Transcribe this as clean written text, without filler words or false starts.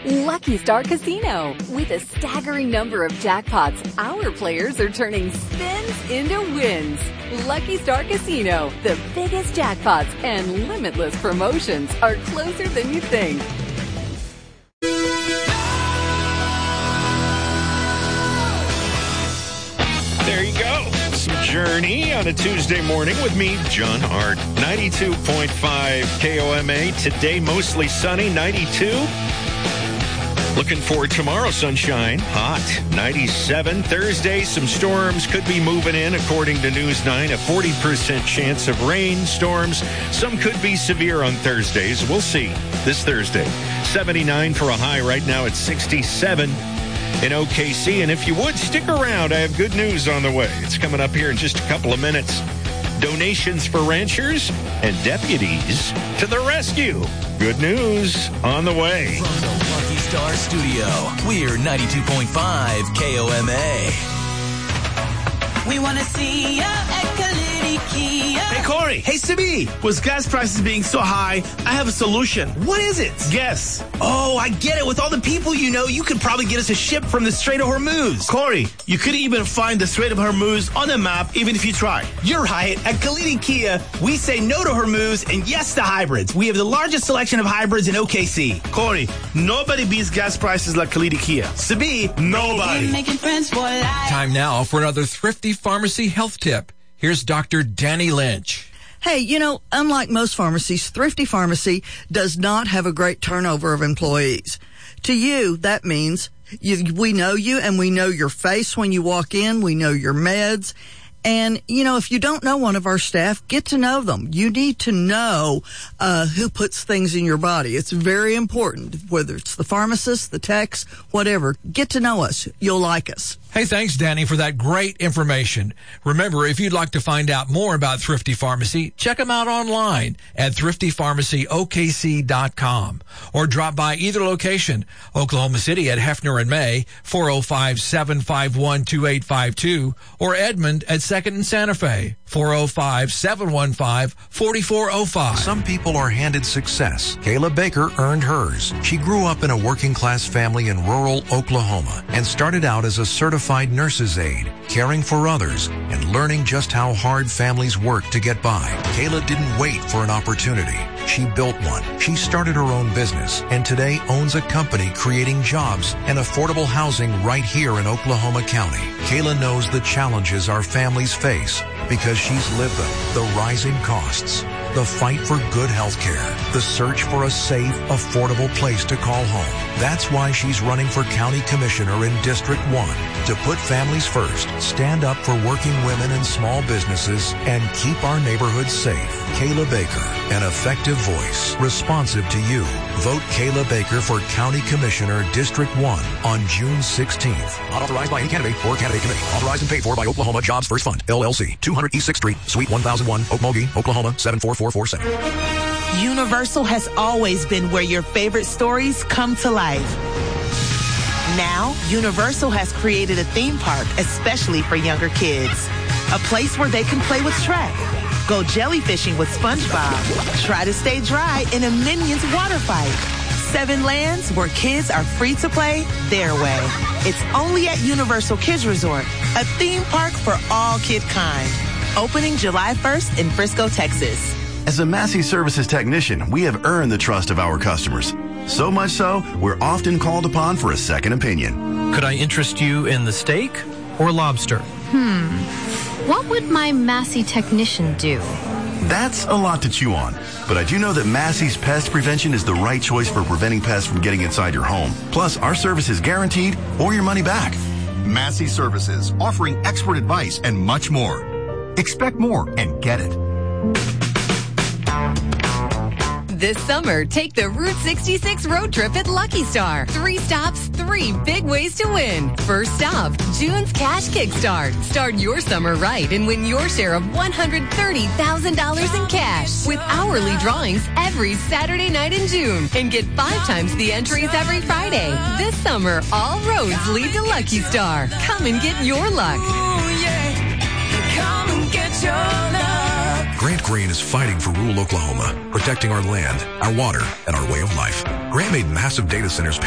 Lucky Star Casino. With a staggering number of jackpots, our players are turning spins into wins. Lucky Star Casino. The biggest jackpots and limitless promotions are closer than you think. There you go. Some Journey on a Tuesday morning with me, John Hart. 92.5 KOMA. Today, mostly sunny, 92. Looking forward tomorrow, sunshine, hot, 97. Thursday, some storms could be moving in, according to News 9. A 40% chance of rain, storms. Some could be severe on Thursdays. We'll see this Thursday. 79 for a high. Right now it's 67 in OKC. And if you would, stick around. I have good news on the way. It's coming up here in just a couple of minutes. Donations for ranchers and deputies to the rescue. Good news on the way. From the Lucky Star Studio, we're 92.5 KOMA. We want to see ya at Kalidi Kia. Hey, Corey. Hey, Simi. With gas prices being so high, I have a solution. What is it? Guess. Oh, I get it. With all the people you know, you could probably get us a ship from the Strait of Hormuz. Corey, you couldn't even find the Strait of Hormuz on the map, even if you try. You're right. At Kalidi Kia, we say no to Hormuz and yes to hybrids. We have the largest selection of hybrids in OKC. Corey, nobody beats gas prices like Kalidi Kia. Sabi, nobody. Making friends for life. Time now for another Thrifty Pharmacy health tip. Here's Dr. Danny Lynch. Hey, you know, unlike most pharmacies, Thrifty Pharmacy does not have a great turnover of employees. To you, that means we know you and we know your face when you walk in. We know your meds. And, you know, if you don't know one of our staff, get to know them. You need to know who puts things in your body. It's very important, whether it's the pharmacist, the techs, whatever. Get to know us. You'll like us. Hey, thanks, Danny, for that great information. Remember, if you'd like to find out more about Thrifty Pharmacy, check them out online at thriftypharmacyokc.com or drop by either location, Oklahoma City at Hefner and May, 405-751-2852, or Edmond at 2nd and Santa Fe, 405-715-4405. Some people are handed success. Kayla Baker earned hers. She grew up in a working-class family in rural Oklahoma and started out as a certified nurse's aide, caring for others and learning just how hard families work to get by. Kayla didn't wait for an opportunity. She built one. She started her own business and today owns a company creating jobs and affordable housing right here in Oklahoma County. Kayla knows the challenges our families face because she's lived them. The rising costs, the fight for good health care, the search for a safe, affordable place to call home. That's why she's running for County Commissioner in District 1 to put families first, stand up for working women and small businesses, and keep our neighborhoods safe. Kayla Baker, an effective voice, responsive to you. Vote Kayla Baker for County Commissioner District 1 on June 16th. Not authorized by any candidate or candidate committee. Authorized and paid for by Oklahoma Jobs First Fund, LLC, 200 East 6th Street, Suite 1001, Okmulgee, Oklahoma, 74447. Universal has always been where your favorite stories come to life. Now, Universal has created a theme park especially for younger kids. A place where they can play with Shrek, go jellyfishing with SpongeBob, try to stay dry in a Minions water fight. 7 lands where kids are free to play their way. It's only at Universal Kids Resort, a theme park for all kid kind. Opening July 1st in Frisco, Texas. As a Massey Services technician, we have earned the trust of our customers. So much so, we're often called upon for a second opinion. Could I interest you in the steak or lobster? What would my Massey technician do? That's a lot to chew on. But I do know that Massey's Pest Prevention is the right choice for preventing pests from getting inside your home. Plus, our service is guaranteed or your money back. Massey Services, offering expert advice and much more. Expect more and get it. This summer, take the Route 66 road trip at Lucky Star. 3 stops, 3 big ways to win. First stop, June's Cash Kickstart. Start your summer right and win your share of $130,000 in cash with hourly drawings every Saturday night in June. And get 5 times the entries every Friday. This summer, all roads lead to Lucky Star. Come and get your luck. Ooh, yeah. Come and get your luck. Grant Green is fighting for rural Oklahoma, protecting our land, our water, and our way of life. Grant made massive data centers